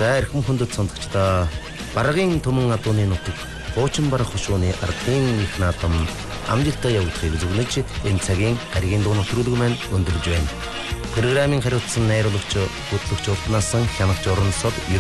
За эрхэм хүндэт сонсогчдоо Баргын Түмэн адууны нутаг Хуучин барах хөшөөний ардын их наадам амжилттай явагдахыг зөвлөж энэ цагийн гаригийн дуу нэвтрүүлэг маань өндөрлж байна. Программын хариуцсан найруулагч хөтлөгч Ултнасан хянагч Орносод